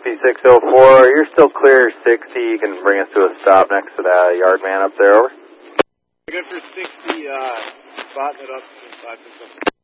MP604, you're still clear 60. You can bring us to a stop next to that yard man up there, over. Good for 60, spotting it up inside.